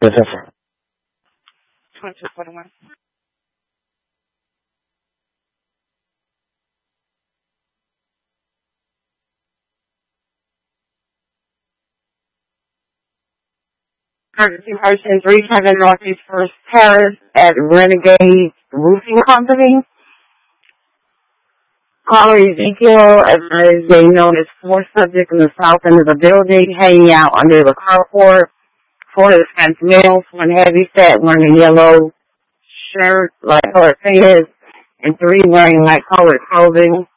Yes, sir. 2241. Courtesy Person 37 Northeast First Terrace at Renegade Roofing Company. Caller Ezekiel, as being known as 4 subjects in the south end of the building, hanging out under the carport. 4 Hispanic males, 1 heavy set, wearing a yellow shirt, light colored pants, and 3 wearing light colored clothing.